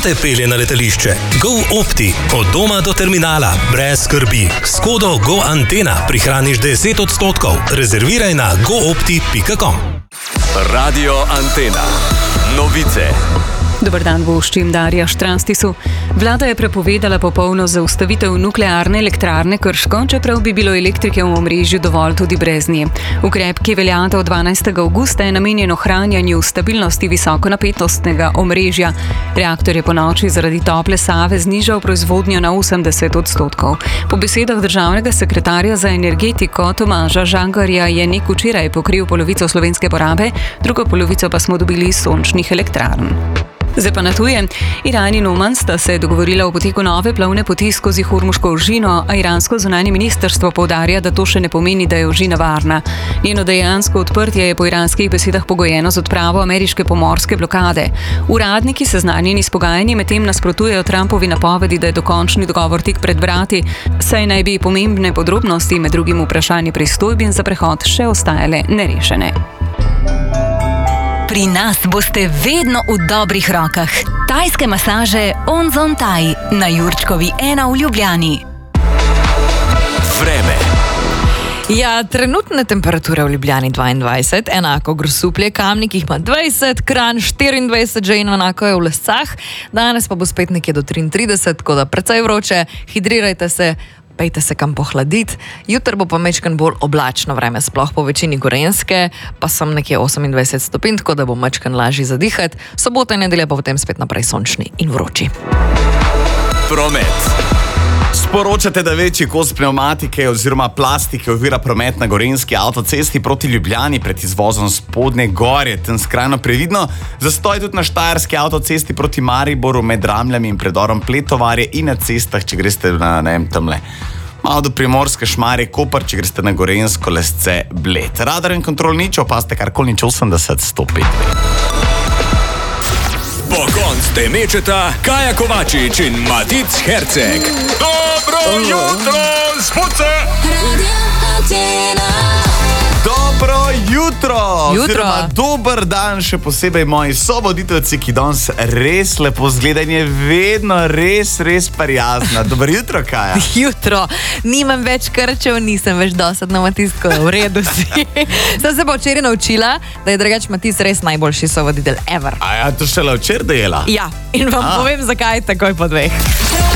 te pelje na letališče? GoOpti. Od doma do terminala. Brez skrbi. S kodo GoAntena prihraniš 10%. Rezerviraj na goopti.com. Radio Antena. Novice. Dober dan, voščim Darja Štranstisu. Vlada je prepovedala popolno zaustavitev nuklearne elektrarne Krško, čeprav bi bilo elektrike v omrežju dovolj tudi brez nje. Ukrep, ki velja od 12. avgusta, je namenjen ohranjanju stabilnosti visokonapetostnega omrežja. Reaktor je ponoči zaradi tople Save znižal proizvodnjo na 80%. Po besedah državnega sekretarja za energetiko Tomaža Žagarja je NEK včeraj pokril polovico slovenske porabe, drugo polovico pa smo dobili iz sončnih elektrarn. Zdaj pa na tuje. Iran in Oman sta se dogovorila o poteku nove plovne poti skozi Hormuško ožino, a iransko zunanje ministrstvo poudarja, da to še ne pomeni, da je ožina varna. Njeno dejansko odprtje je po iranskih besedah pogojeno z odpravo ameriške pomorske blokade. Uradniki, seznanjeni s pogajanji, medtem nasprotujejo Trumpovi napovedi, da je dokončni dogovor tik pred vrati, saj naj bi pomembne podrobnosti, med drugim vprašanje pristojbin za prehod, še ostajale nerešene. Pri nas boste vedno v dobrih rokah. Tajske masaže Onzon Thai na Jurčkovi 1 v Ljubljani. Vreme. Ja, trenutne temperature v Ljubljani 22, enako Grosuplje, Kamnik jih ima 20, Kranj 24, že in enako je v Lescah. Danes pa bo spet nekje do 33, tako da precej vroče, hidrirajte se, pejte se kam pohladiti. Jutri bo pa mečkan bolj oblačno vreme, sploh po večini Gorenjske, pa sem nekje 28 stopinj, tako da bo mečkan lažji zadihati. Sobota in nedelja pa potem spet naprej sončni in vroči. Promet. Sporočate, da večji kos pneumatike oziroma plastike ovira promet na gorenjski avtocesti proti Ljubljani pred izvozom Spodnje Gorje. Tam skrajno previdno. Zastoj tudi na štajerski avtocesti proti Mariboru med Ramljami in predorom Pletovarje in na cestah, če greste na tamle malo do Primorske, Šmarje, Koper, če greste na Gorenjsko, Lesce, Bled. Radar in kontrol nič, opazite karkoli nič 80 105. Pogon ste mečeta Kaja Kovačič in Matic Herceg. Dobro jutro, spuce! Dobro jutro! Jutro! Oziroma, dober dan, še posebej moji sovoditeljci, ki danes res lepo zgleda in je vedno res prijazna. Dobro jutro, Kaja! Jutro! Nimam več krčev, nisem več dosadna Matic, tako da v redu si. Sem se pa včeraj naučila, da je drugač Matic res najboljši sovoditelj ever. A ja, to šele včeraj dejela? Ja, in vam povem, zakaj takoj po 2.